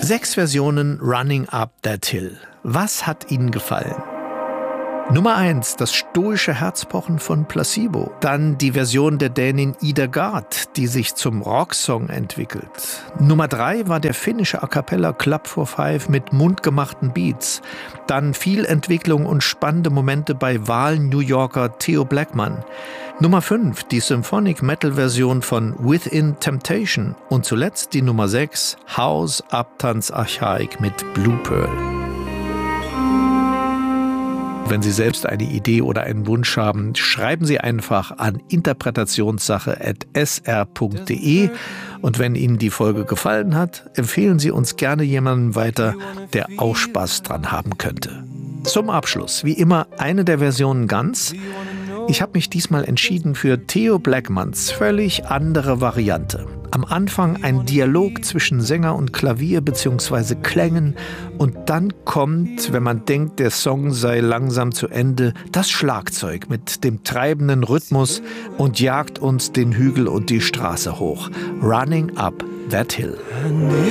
6 Versionen Running Up That Hill. Was hat Ihnen gefallen? Nummer 1, das stoische Herzpochen von Placebo. Dann die Version der Dänin Ida Gard, die sich zum Rocksong entwickelt. Nummer 3 war der finnische A Cappella Club for Five mit mundgemachten Beats. Dann viel Entwicklung und spannende Momente bei Wahl-New Yorker Theo Blackman. Nummer 5, die Symphonic Metal Version von Within Temptation. Und zuletzt die Nummer 6, House Abtanz Archaik mit Blue Pearl. Wenn Sie selbst eine Idee oder einen Wunsch haben, schreiben Sie einfach an interpretationssache@sr.de. Und wenn Ihnen die Folge gefallen hat, empfehlen Sie uns gerne jemanden weiter, der auch Spaß dran haben könnte. Zum Abschluss, wie immer, eine der Versionen ganz. Ich habe mich diesmal entschieden für Theo Blackmans völlig andere Variante. Am Anfang ein Dialog zwischen Sänger und Klavier bzw. Klängen und dann kommt, wenn man denkt, der Song sei langsam zu Ende, das Schlagzeug mit dem treibenden Rhythmus und jagt uns den Hügel und die Straße hoch. Running Up That Hill.